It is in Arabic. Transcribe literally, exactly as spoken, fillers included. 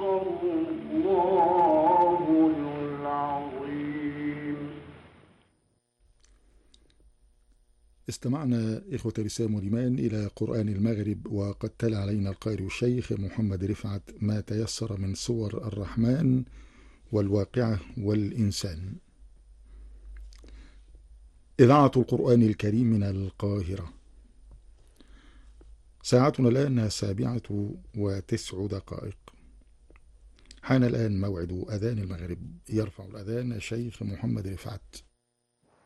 الله العظيم. استمعنا إخوة الإسلام والإيمان إلى قرآن المغرب، وقد تلا علينا القارئ الشيخ محمد رفعت ما تيسر من سور الرحمن والواقعة والإنسان. إذاعة القرآن الكريم من القاهرة. ساعتنا الآن السابعة وتسع دقائق. حان الآن موعد أذان المغرب. يرفع الأذان الشيخ محمد رفعت.